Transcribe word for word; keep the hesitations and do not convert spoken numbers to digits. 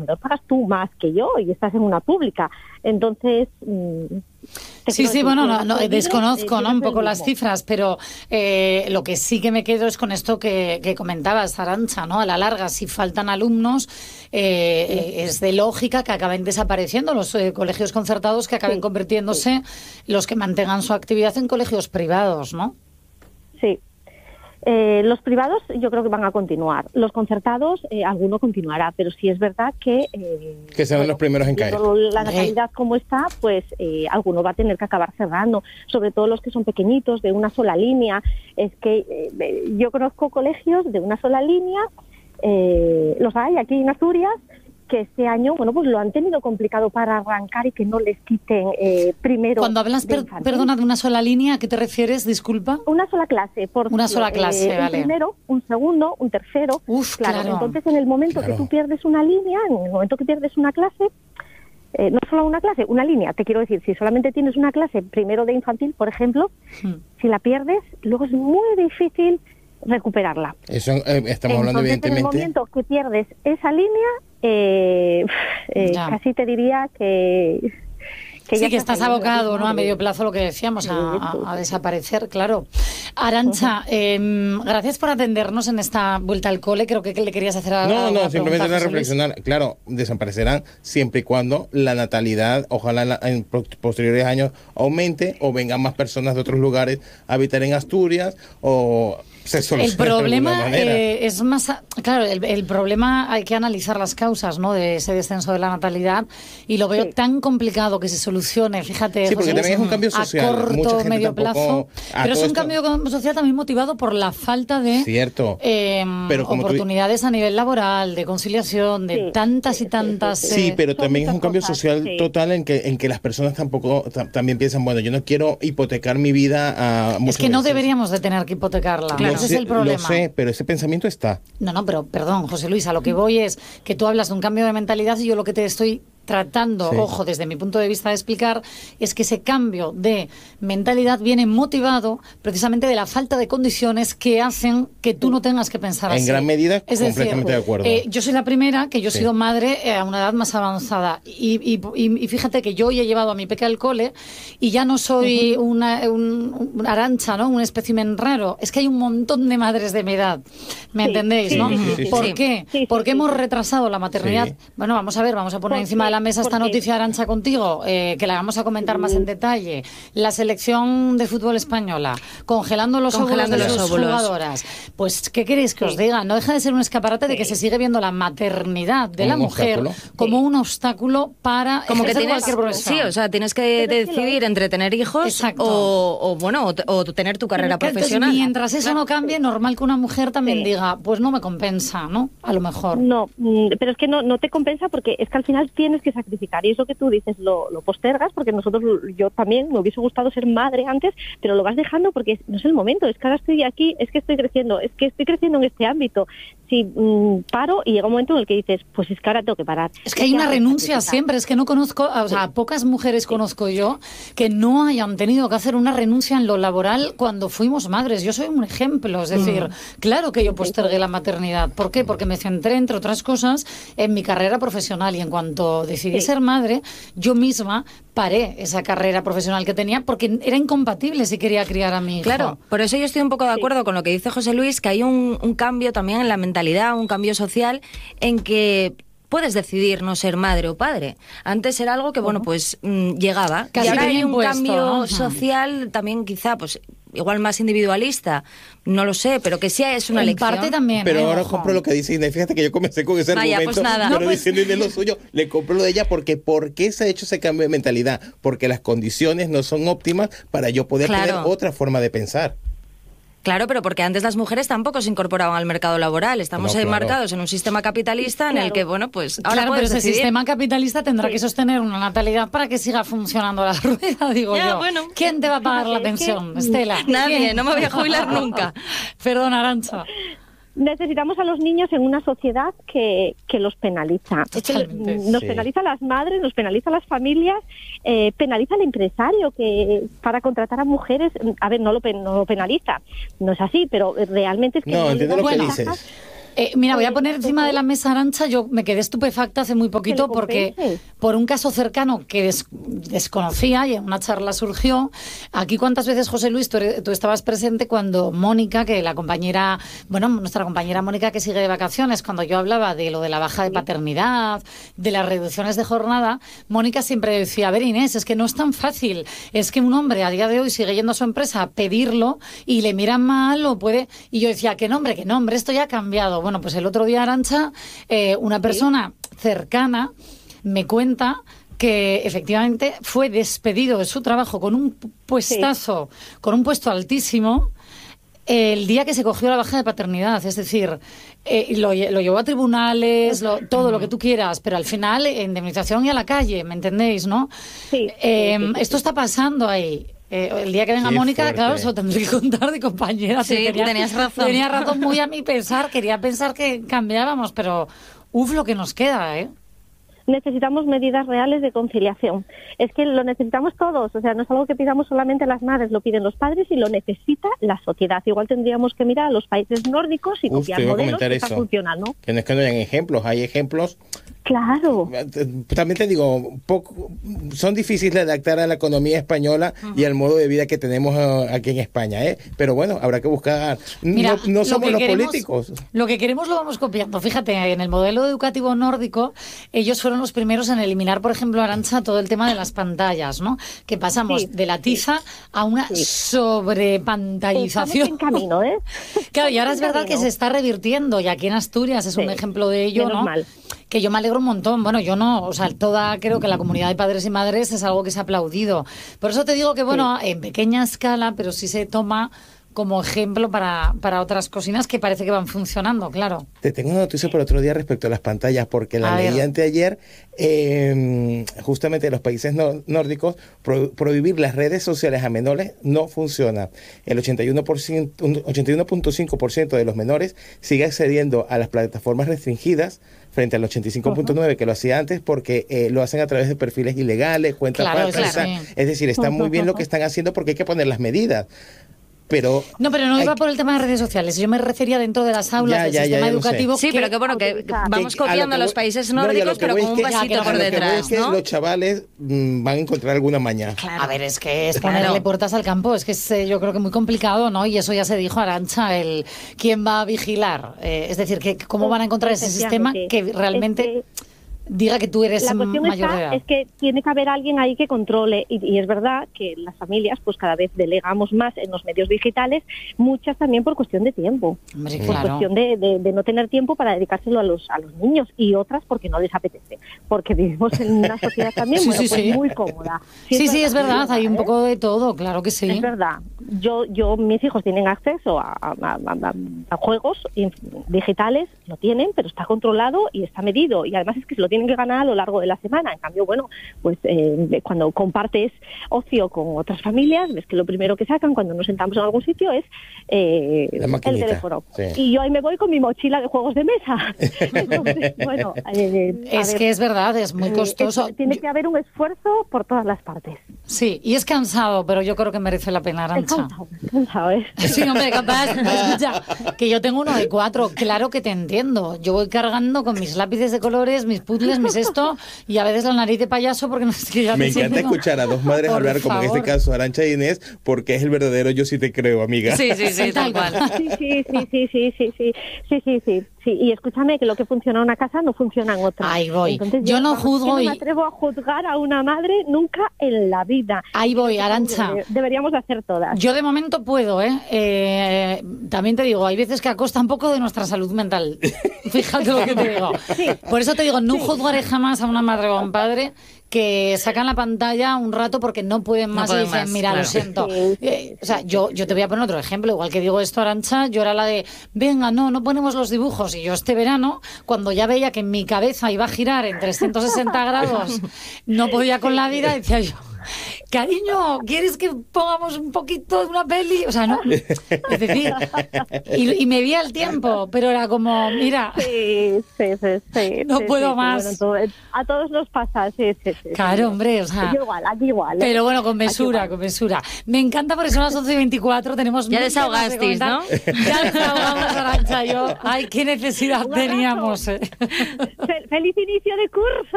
menos pagas tú más que yo y estás en una pública. Entonces... Mmm, Sí, sí, bueno, no, no, desconozco ¿no? un poco las cifras, pero eh, lo que sí que me quedo es con esto que, que comentabas, Arantxa, ¿no? A la larga, si faltan alumnos, eh, sí. eh, es de lógica que acaben desapareciendo los eh, colegios concertados, que acaben sí. convirtiéndose sí. los que mantengan su actividad en colegios privados, ¿no? Sí. Eh, los privados yo creo que van a continuar. Los concertados, eh, alguno continuará, pero sí es verdad que... Eh, que serán bueno, los primeros en caer. La natalidad como está, pues eh, alguno va a tener que acabar cerrando, sobre todo los que son pequeñitos, de una sola línea. Es que eh, yo conozco colegios de una sola línea, eh, los hay aquí en Asturias, que este año, bueno, pues lo han tenido complicado para arrancar y que no les quiten eh, primero... Cuando hablas, per, perdona, de una sola línea, ¿a qué te refieres? Disculpa. Una sola clase. Por una sola clase, eh, vale. Un primero, un segundo, un tercero. Uf, claro. claro. Entonces, en el momento claro. que tú pierdes una línea, en el momento que pierdes una clase, eh, no solo una clase, una línea, te quiero decir, si solamente tienes una clase primero de infantil, por ejemplo, hmm. si la pierdes, luego es muy difícil recuperarla. Eso eh, estamos Entonces, hablando evidentemente... en el momento que pierdes esa línea, eh, eh, casi te diría que... que sí, que estás abocado, ¿no? A medio plazo, lo que decíamos, a, a, a desaparecer, claro. Arantxa, uh-huh. eh, gracias por atendernos en esta vuelta al cole. Creo que, que le querías hacer a No, no, a simplemente una reflexionar. Claro, desaparecerán siempre y cuando la natalidad, ojalá en, la, en posteriores años, aumente o vengan más personas de otros lugares a habitar en Asturias o... El problema eh, es más... Claro, el, el problema hay que analizar las causas, ¿no?, de ese descenso de la natalidad, y lo veo sí. tan complicado que se solucione, fíjate, sí, porque José, también es un cambio social. A corto, medio plazo. Pero es un esto... cambio social también motivado por la falta de Cierto. Eh, pero como oportunidades tú... a nivel laboral, de conciliación, de sí. tantas y tantas... Sí, sí, eh, pero también es un cambio cosas, social sí. total en que en que las personas tampoco t- también piensan, bueno, yo no quiero hipotecar mi vida a... Es que no veces. deberíamos de tener que hipotecarla. Claro, ese sé, es el problema. Lo sé, pero ese pensamiento está. No, no, pero perdón, José Luis, a lo que voy es que tú hablas de un cambio de mentalidad y yo lo que te estoy tratando, sí. ojo, desde mi punto de vista de explicar, es que ese cambio de mentalidad viene motivado precisamente de la falta de condiciones que hacen que tú no tengas que pensar en así. En gran medida, es completamente decir, de acuerdo. Eh, yo soy la primera que yo he sí. sido madre eh, a una edad más avanzada y, y, y, y fíjate que yo hoy he llevado a mi peque al cole y ya no soy uh-huh. una, un, una Arantxa, ¿no?, un espécimen raro. Es que hay un montón de madres de mi edad, ¿me sí. entendéis? Sí, ¿no? sí, sí, ¿Por sí. qué? Sí, sí, Porque sí, hemos sí. retrasado la maternidad. Sí. Bueno, vamos a ver, vamos a poner encima de la mesa esta noticia, Arantxa, contigo, eh, que la vamos a comentar sí. más en detalle. La selección de fútbol española, congelando los congelando óvulos de los sus óvulos. jugadoras. Pues, ¿qué queréis que sí. os diga? No deja de ser un escaparate sí. de que se sigue viendo la maternidad de un la mujer obstáculo. como sí. un obstáculo para como que tienes, cualquier profesión. Sí, o sea, tienes que Pero decidir entre tener hijos o, o, bueno, o, o tener tu carrera Pero, profesional. Entonces, mientras eso claro. no cambie, normal que una mujer también sí. diga, pues no me compensa, ¿no? A lo mejor. No, pero es que no, no te compensa porque es que al final tienes que sacrificar y eso que tú dices lo, lo postergas porque nosotros, yo también me hubiese gustado ser madre antes, pero lo vas dejando porque no es el momento, es que ahora estoy aquí, es que estoy creciendo, es que estoy creciendo en este ámbito. Si mmm, paro y llega un momento en el que dices, pues es que ahora tengo que parar. Es que hay una renuncia siempre, es que no conozco, o sea, pocas mujeres conozco yo que no hayan tenido que hacer una renuncia en lo laboral cuando fuimos madres. Yo soy un ejemplo, es decir, mm. claro que yo postergué la maternidad. ¿Por qué? Porque me centré, entre otras cosas, en mi carrera profesional y en cuanto decidí sí. ser madre, yo misma paré esa carrera profesional que tenía porque era incompatible si quería criar a mi hijo. Claro, por eso yo estoy un poco de acuerdo sí. con lo que dice José Luis, que hay un, un cambio también en la mentalidad, un cambio social en que puedes decidir no ser madre o padre. Antes era algo que, bueno, pues mmm, llegaba. Casi y ahora hay un impuesto, cambio ¿no? social también quizá, pues igual más individualista, no lo sé, pero que sí es una en elección. parte también. Pero eh, ahora ojo. compro lo que dice Inés. Fíjate que yo comencé con ese Vaya, argumento, pues nada. pero No, pues... diciendo Inés lo suyo, le compro lo de ella porque ¿por qué se ha hecho ese cambio de mentalidad? Porque las condiciones no son óptimas para yo poder claro. tener otra forma de pensar. Claro, pero porque antes las mujeres tampoco se incorporaban al mercado laboral. Estamos no, claro. enmarcados en un sistema capitalista claro. en el que, bueno, pues ahora claro, pero ese decidir. sistema capitalista tendrá sí. que sostener una natalidad para que siga funcionando la rueda, digo ya, yo. Bueno. ¿Quién te va a pagar la pensión, que... Estela? Nadie, ¿Quién? no me voy a jubilar nunca. Perdón, Arantxa. Necesitamos a los niños en una sociedad que, que los penaliza. Es que nos sí. penaliza a las madres, nos penaliza a las familias, eh, penaliza al empresario que para contratar a mujeres, a ver, no lo, no lo penaliza, no es así, pero realmente es que... No, entiendo lo bueno, que dices. Eh, mira, voy a poner encima de la mesa, Arantxa, yo me quedé estupefacta hace muy poquito porque por un caso cercano que des, desconocía y en una charla surgió, aquí cuántas veces, José Luis, tú, eres, tú estabas presente cuando Mónica, que la compañera, bueno, nuestra compañera Mónica que sigue de vacaciones, cuando yo hablaba de lo de la baja de paternidad, de las reducciones de jornada, Mónica siempre decía, a ver Inés, es que no es tan fácil, es que un hombre a día de hoy sigue yendo a su empresa a pedirlo y le miran mal o puede... Y yo decía, que nombre, que nombre, esto ya ha cambiado. Bueno, pues el otro día, Arantxa, eh, una persona cercana me cuenta que efectivamente fue despedido de su trabajo con un puestazo, sí. con un puesto altísimo, el día que se cogió la baja de paternidad. Es decir, eh, lo, lo llevó a tribunales, lo, todo lo que tú quieras, pero al final, indemnización y a la calle, ¿me entendéis, no? Sí. Eh, sí, sí, sí. Esto está pasando ahí. Eh, el día que venga Qué Mónica, fuerte. claro, eso tendré que contar de compañera. Sí, tenía, tenías razón. Tenía razón muy a mi pesar, quería pensar que cambiábamos, pero uf, lo que nos queda, ¿eh? Necesitamos medidas reales de conciliación. Es que lo necesitamos todos, o sea, no es algo que pidamos solamente las madres, lo piden los padres y lo necesita la sociedad. Igual tendríamos que mirar a los países nórdicos y Uf, copiar te iba a modelos comentar que están eso. funcionando. Que no es que no hayan ejemplos, hay ejemplos. Claro. También te digo, poco, son difíciles de adaptar a la economía española uh-huh. y al modo de vida que tenemos uh, aquí en España, ¿eh? Pero bueno, habrá que buscar. Mira, no no somos los queremos, políticos. Lo que queremos lo vamos copiando. Fíjate, en el modelo educativo nórdico, ellos fueron los primeros en eliminar, por ejemplo, Arantxa, todo el tema de las pantallas, ¿no? Que pasamos sí, de la tiza sí. a una sí. sobrepantallización. Estamos en camino, ¿eh? Claro, y ahora es verdad camino. que se está revirtiendo, y aquí en Asturias es sí. un ejemplo de ello, Menos ¿no? mal. Que yo me alegro un montón. Bueno, yo no, o sea, toda, creo que la comunidad de padres y madres es algo que se ha aplaudido. Por eso te digo que, bueno, sí. en pequeña escala, pero sí se toma como ejemplo para, para otras cocinas que parece que van funcionando, claro. Te tengo una noticia por otro día respecto a las pantallas, porque la a leí ver. anteayer, eh, justamente en los países no, nórdicos, pro, prohibir las redes sociales a menores no funciona. El ochenta y uno por ciento, ochenta y uno punto cinco por ciento de los menores sigue accediendo a las plataformas restringidas, frente al ochenta y cinco punto nueve por ciento uh-huh. que lo hacía antes, porque eh, lo hacen a través de perfiles ilegales, cuentas claro, falsas. claro. Es decir, está muy bien lo que están haciendo porque hay que poner las medidas. Pero no, pero no hay... iba por el tema de redes sociales. Yo me refería dentro de las aulas ya, del ya, sistema ya, educativo. Sí, que... pero que bueno, que vamos que, copiando a, a los voy... países nórdicos, no, pero con un pasito por detrás, es que ¿no? Los chavales mmm, van a encontrar alguna maña. Claro. A ver, es que es claro. ponerle puertas al campo, es que es eh, yo creo que muy complicado, ¿no? Y eso ya se dijo, Arantxa, el quién va a vigilar. Eh, es decir, que cómo van a encontrar ese sistema que realmente... Es que... diga que tú eres la cuestión mayor está, de edad. Es que tiene que haber alguien ahí que controle y, y es verdad que las familias pues cada vez delegamos más en los medios digitales, muchas también por cuestión de tiempo, Hombre, por claro. cuestión de, de, de no tener tiempo para dedicárselo a los a los niños y otras porque no les apetece, porque vivimos en una sociedad también sí, bueno, sí, pues sí. muy cómoda. Sí, sí, es sí, verdad, es verdad, hay un ¿eh? poco de todo, claro que sí. Es verdad. Yo, yo, mis hijos tienen acceso a, a, a, a juegos digitales, lo tienen, pero está controlado y está medido y además es que se lo tienen que ganar a lo largo de la semana. En cambio, bueno, pues eh, cuando compartes ocio con otras familias, ves que lo primero que sacan cuando nos sentamos en algún sitio es eh, el teléfono. Sí. Y yo ahí me voy con mi mochila de juegos de mesa. Entonces, bueno, eh, es ver, que es verdad, es muy costoso. Es, tiene que haber un esfuerzo por todas las partes. Sí, y es cansado, pero yo creo que merece la pena, Arantxa. Es cansado, es cansado, ¿eh? Sí, hombre, capaz, escucha, que yo tengo uno de cuatro, claro que te entiendo. Yo voy cargando con mis lápices de colores, mis puzzles, mis esto, y a veces la nariz de payaso porque no es que ya me encanta siento... escuchar a dos madres Por hablar, como favor. en este caso Arantxa y Inés, porque es el verdadero yo sí te creo, amiga. Sí, sí, sí, tal cual. Sí, sí, sí, sí, sí, sí, sí, sí, sí, sí. Sí, y escúchame que lo que funciona en una casa no funciona en otra. Ahí voy. Entonces, yo, yo no vamos, juzgo no y... me atrevo a juzgar a una madre nunca en la vida. Ahí voy, Arantxa. Deberíamos hacer todas. Yo de momento puedo, ¿eh? eh también te digo, hay veces que acosta un poco de nuestra salud mental. Fíjate lo que te digo. Sí. Por eso te digo, no sí. juzgaré jamás a una madre o a un padre que sacan la pantalla un rato porque no pueden más no pueden y dicen, más, mira, claro. lo siento. Sí. Eh, o sea, yo, yo te voy a poner otro ejemplo, igual que digo esto, Arantxa, yo era la de, venga, no, no ponemos los dibujos. Y yo este verano, cuando ya veía que en mi cabeza iba a girar en trescientos sesenta grados, no podía con la vida, decía yo, Cariño, ¿quieres que pongamos un poquito de una peli? O sea, no. Es decir, y, y me vi al tiempo, pero era como, mira, sí, sí, sí, sí, no sí, puedo sí, más. Bueno, todo, a todos nos pasa, sí, sí, sí. Claro, sí. hombre, o sea. Aquí igual, aquí igual. ¿eh? Pero bueno, con mesura, con mesura. Me encanta porque son las once y veinticuatro, tenemos... Ya desahogasteis, ¿no? Ya desahogamos, Arantxa, yo. Ay, qué necesidad teníamos. Eh. ¡Feliz inicio de curso!